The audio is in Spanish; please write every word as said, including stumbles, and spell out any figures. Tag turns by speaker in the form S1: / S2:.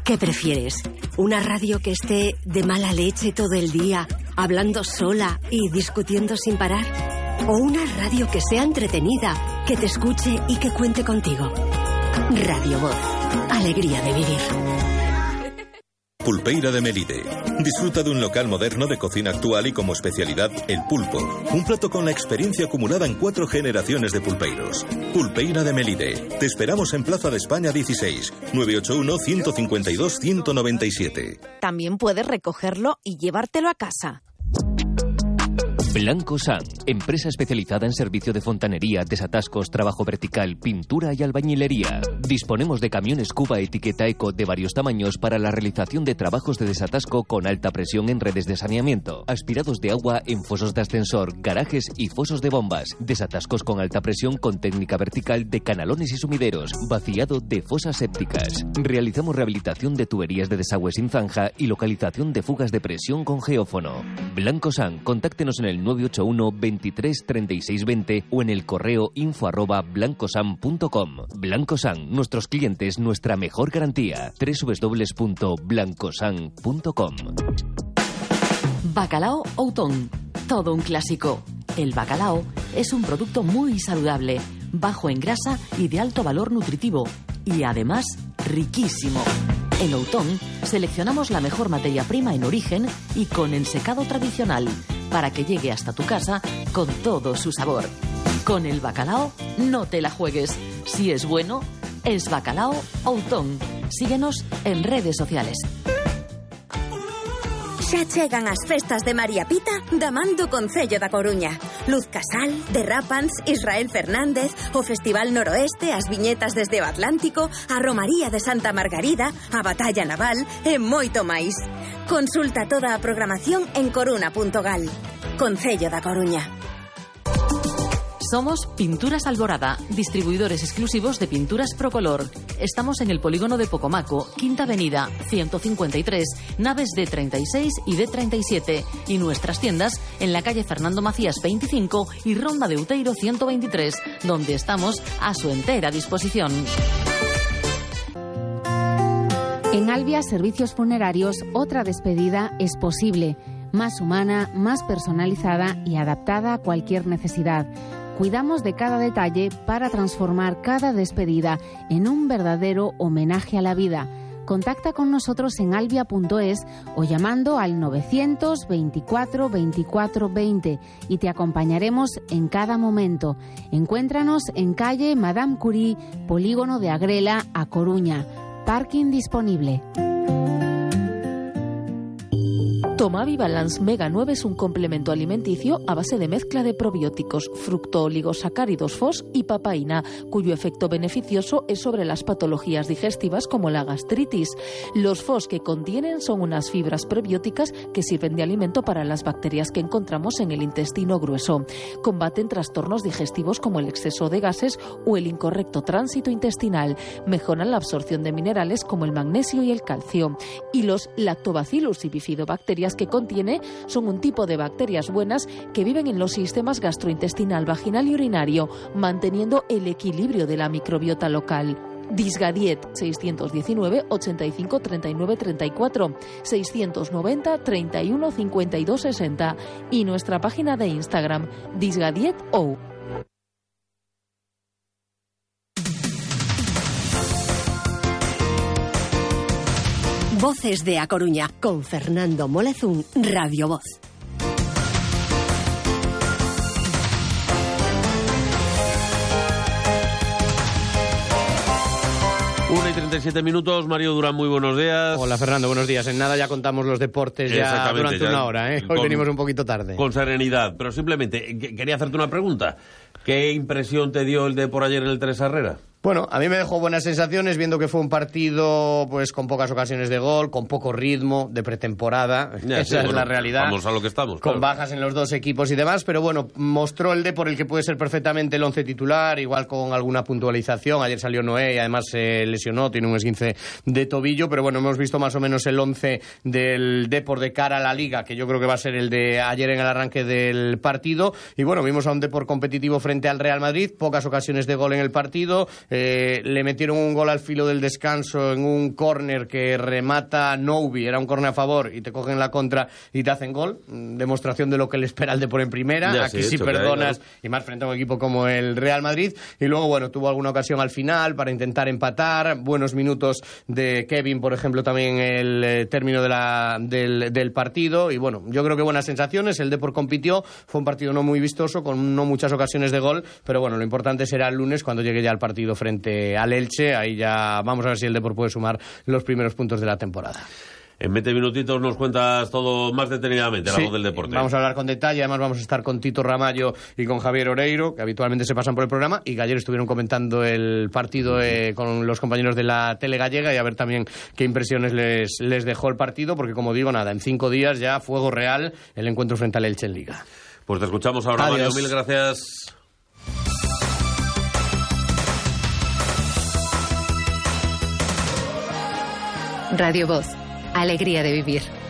S1: ¿Qué prefieres? ¿Una radio que esté de mala leche todo el día, hablando sola y discutiendo sin parar? ¿O una radio que sea entretenida, que te escuche y que cuente contigo? Radio Voz. Alegría de vivir.
S2: Pulpeira de Melide. Disfruta de un local moderno de cocina actual y como especialidad el pulpo. Un plato con la experiencia acumulada en cuatro generaciones de pulpeiros. Pulpeira de Melide. Te esperamos en Plaza de España dieciséis, nueve ocho uno, uno cinco dos, uno nueve siete.
S3: También puedes recogerlo y llevártelo a casa.
S4: Blanco San, empresa especializada en servicio de fontanería, desatascos, trabajo vertical, pintura y albañilería. Disponemos de camiones Cuba etiqueta Eco de varios tamaños para la realización de trabajos de desatasco con alta presión en redes de saneamiento, aspirados de agua en fosos de ascensor, garajes y fosos de bombas, desatascos con alta presión con técnica vertical de canalones y sumideros, vaciado de fosas sépticas. Realizamos rehabilitación de tuberías de desagüe sin zanja y localización de fugas de presión con geófono. Blanco San, contáctenos en el nueve ocho uno, veintitrés, treinta y seis veinte o en el correo info arroba blancosan punto com. Blancosan, nuestros clientes, nuestra mejor garantía. doble u doble u doble u punto blancosan punto com.
S5: Bacalao Outón, todo un clásico. El bacalao es un producto muy saludable, bajo en grasa y de alto valor nutritivo, y además riquísimo. En Outón seleccionamos la mejor materia prima en origen y con ensecado tradicional, para que llegue hasta tu casa con todo su sabor. Con el bacalao no te la juegues. Si es bueno, es Bacalao Outón. Síguenos en redes sociales.
S6: Xa chegan as festas de María Pita da man do Concello da Coruña. Luz Casal, Derrapans, Israel Fernández, o Festival Noroeste, as viñetas desde o Atlántico, a Romaría de Santa Margarida, a Batalla Naval e moito máis. Consulta toda a programación en coruna punto gal. Concello da Coruña.
S5: Somos Pinturas Alborada, distribuidores exclusivos de pinturas Procolor. Estamos en el polígono de Pocomaco, Quinta Avenida, ciento cincuenta y tres, naves D treinta y seis y D treinta y siete, y nuestras tiendas en la calle Fernando Macías veinticinco y Ronda de Uteiro ciento veintitrés, donde estamos a su entera disposición.
S7: En Albia Servicios Funerarios, otra despedida es posible, más humana, más personalizada y adaptada a cualquier necesidad. Cuidamos de cada detalle para transformar cada despedida en un verdadero homenaje a la vida. Contacta con nosotros en albia punto es o llamando al novecientos veinticuatro veinticuatro veinte y te acompañaremos en cada momento. Encuéntranos en calle Madame Curie, Polígono de Agrela, A Coruña. Parking disponible.
S8: Tomavi Balance Mega nueve es un complemento alimenticio a base de mezcla de probióticos, fructooligosacáridos F O S y papaína, cuyo efecto beneficioso es sobre las patologías digestivas como la gastritis. Los F O S que contienen son unas fibras prebióticas que sirven de alimento para las bacterias que encontramos en el intestino grueso. Combaten trastornos digestivos como el exceso de gases o el incorrecto tránsito intestinal. Mejoran la absorción de minerales como el magnesio y el calcio. Y los Lactobacillus y bifidobacterias que contiene son un tipo de bacterias buenas que viven en los sistemas gastrointestinal, vaginal y urinario, manteniendo el equilibrio de la microbiota local. Disgadiet seiscientos diecinueve, ochenta y cinco, treinta y nueve, treinta y cuatro, seiscientos noventa, treinta y uno, cincuenta y dos, sesenta y nuestra página de Instagram disgadietou.
S1: Voces de A Coruña, con Fernando Molezún, Radio Voz.
S9: una y treinta y siete minutos, Mario Durán, muy buenos días.
S10: Hola Fernando, buenos días. En nada ya contamos los deportes ya durante ya, una hora, ¿eh? Hoy con, venimos un poquito tarde.
S9: Con serenidad, pero simplemente quería hacerte una pregunta. ¿Qué impresión te dio el de por ayer en el Teresa Herrera?
S10: Bueno, a mí me dejó buenas sensaciones viendo que fue un partido pues con pocas ocasiones de gol, con poco ritmo de pretemporada,
S9: ya,
S10: esa
S9: sí,
S10: es
S9: bueno,
S10: la realidad.
S9: Vamos a lo que estamos.
S10: Con
S9: claro.
S10: bajas en los dos equipos y demás, pero bueno, mostró el Depor el que puede ser perfectamente el once titular, igual con alguna puntualización. Ayer salió Noé y además se lesionó, tiene un esguince de tobillo, pero bueno, hemos visto más o menos el once del Depor de cara a la Liga, que yo creo que va a ser el de ayer en el arranque del partido. Y bueno, vimos a un Depor competitivo frente al Real Madrid, pocas ocasiones de gol en el partido, Eh, le metieron un gol al filo del descanso en un córner que remata Noubi, era un córner a favor, y te cogen la contra y te hacen gol. Demostración de lo que le espera el Depor en primera.
S9: Ya,
S10: Aquí
S9: sí,
S10: sí perdonas,
S9: claro.
S10: y más frente a un equipo como el Real Madrid. Y luego, bueno, tuvo alguna ocasión al final para intentar empatar. Buenos minutos de Kevin, por ejemplo, también el eh, término de la, del, del partido. Y bueno, yo creo que buenas sensaciones. El Depor compitió, fue un partido no muy vistoso, con no muchas ocasiones de gol, pero bueno, lo importante será el lunes cuando llegue ya el partido frente al Elche. Ahí ya vamos a ver si el Depor puede sumar los primeros puntos de la temporada.
S9: En veinte minutitos nos cuentas todo más detenidamente, la
S10: sí,
S9: voz del deporte.
S10: Vamos a hablar con detalle, además vamos a estar con Tito Ramallo y con Javier Oreiro, que habitualmente se pasan por el programa, y que ayer estuvieron comentando el partido eh, con los compañeros de la tele gallega, y a ver también qué impresiones les, les dejó el partido, porque como digo, nada, en cinco días ya fuego real el encuentro frente al Elche en Liga.
S9: Pues te escuchamos ahora,
S10: Adiós.
S9: Mario, mil gracias.
S11: Radio Voz. Alegría de vivir.